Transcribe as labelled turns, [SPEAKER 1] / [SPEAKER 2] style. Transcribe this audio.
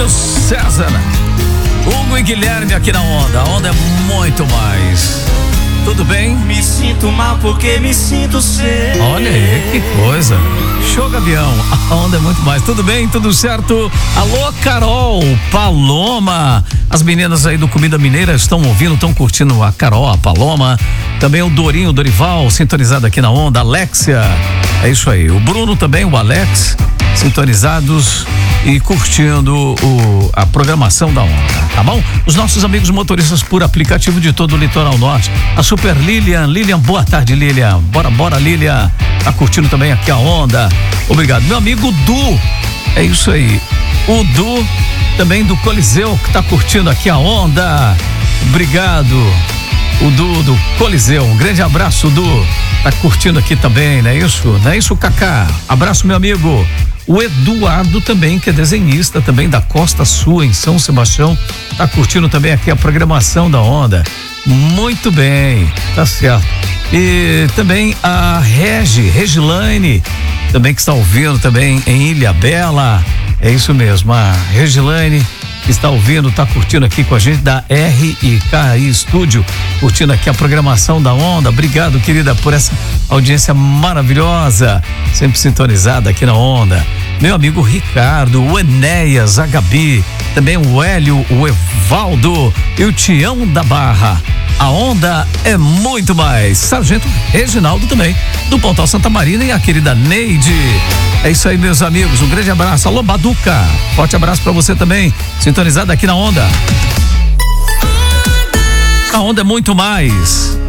[SPEAKER 1] Júlio César, Hugo e Guilherme aqui na Onda. A Onda é muito mais. Tudo bem?
[SPEAKER 2] Me sinto mal porque me sinto ser.
[SPEAKER 1] Olha aí, que coisa. Show, Gavião. A Onda é muito mais. Tudo bem? Tudo certo? Alô, Carol, Paloma. As meninas aí do Comida Mineira estão ouvindo, estão curtindo a Carol, a Paloma. Também o Dorinho, o Dorival, sintonizado aqui na Onda. Alexia, é isso aí. O Bruno também, o Alex, sintonizados e curtindo a programação da Onda, tá bom? Os nossos amigos motoristas por aplicativo de todo o litoral norte, a Super Lilian, boa tarde, Lilian, bora Lilian, tá curtindo também aqui a Onda, obrigado. Meu amigo Du, é isso aí, o Du também do Coliseu que tá curtindo aqui a Onda, obrigado, o Du do Coliseu, um grande abraço, Du, tá curtindo aqui também, não é isso, Cacá? Abraço, meu amigo. O Eduardo também, que é desenhista também da Costa Sul, em São Sebastião, tá curtindo também aqui a programação da Onda. Muito bem, tá certo. E também a Regilane, também que está ouvindo também em Ilha Bela, é isso mesmo, a Regilane que está ouvindo, tá curtindo aqui com a gente da RIKI Estúdio, curtindo aqui a programação da Onda. Obrigado, querida, por essa audiência maravilhosa, sempre sintonizada aqui na Onda. Meu amigo Ricardo, o Enéas, a Gabi, também o Hélio, o Evaldo e o Tião da Barra. A Onda é muito mais. Sargento Reginaldo também, do Pontal Santa Marina, e a querida Neide. É isso aí, meus amigos, um grande abraço. Alô, Baduca, forte abraço pra você também, sintonizado aqui na Onda. A Onda é muito mais.